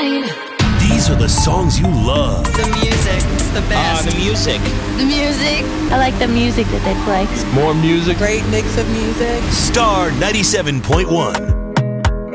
mine. These are the songs you love. The music, it's the best. The music. The music. I like the music that they play. More music. Great mix of music. Star 97.1.